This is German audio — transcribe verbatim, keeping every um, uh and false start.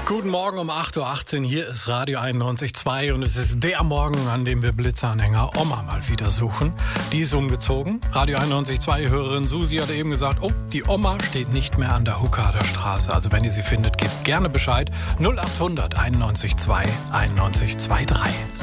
Guten Morgen um acht Uhr achtzehn, hier ist Radio einundneunzig Komma zwei und es ist der Morgen, an dem wir Blitzanhänger Oma mal wieder suchen. Die ist umgezogen. Radio einundneunzig Komma zwei-Hörerin Susi hat eben gesagt, oh, die Oma steht nicht mehr an der Huckader Straße. Also wenn ihr sie findet, gebt gerne Bescheid. null acht hundert einundneunzig Komma zwei einundneunzig Komma drei.